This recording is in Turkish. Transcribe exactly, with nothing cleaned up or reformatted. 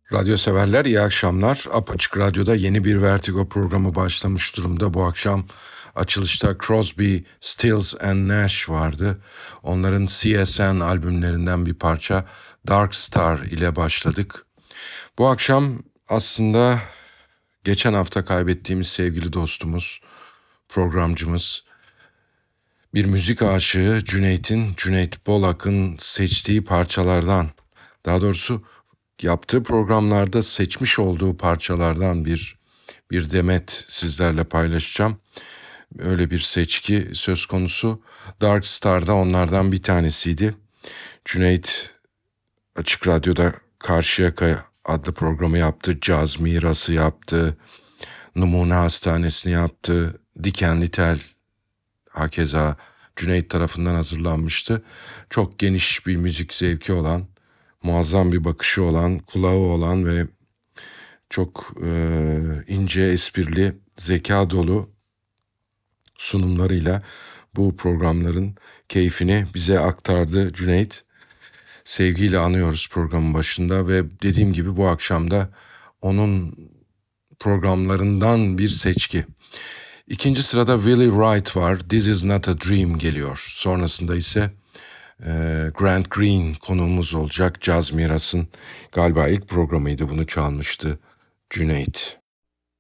Radyo severler, iyi akşamlar. Apaçık Radyo'da yeni bir Vertigo programı başlamış durumda. Bu akşam açılışta Crosby, Stills and Nash vardı. Onların C S N albümlerinden bir parça Dark Star ile başladık. Bu akşam aslında geçen hafta kaybettiğimiz sevgili dostumuz, programcımız, bir müzik aşığı Cüneyt'in, Cüneyt Bolak'ın seçtiği parçalardan, daha doğrusu yaptığı programlarda seçmiş olduğu parçalardan bir bir demet sizlerle paylaşacağım. Öyle bir seçki söz konusu. Dark Star'da onlardan bir tanesiydi. Cüneyt Açık Radyo'da Karşıyaka adlı programı yaptı. Caz Mirası yaptı. Numune Hastanesi'ni yaptı. Dikenli Tel hakeza Cüneyt tarafından hazırlanmıştı. Çok geniş bir müzik zevki olan, muazzam bir bakışı olan, kulağı olan ve çok e, ince, esprili, zeka dolu sunumlarıyla bu programların keyfini bize aktardı Cüneyt. Sevgiyle anıyoruz programın başında ve dediğim gibi bu akşam da onun programlarından bir seçki. İkinci sırada Willie Wright var. This is not a dream geliyor. Sonrasında ise e, Grant Green konuğumuz olacak. Caz Miras'ın galiba ilk programıydı, bunu çalmıştı Cüneyt.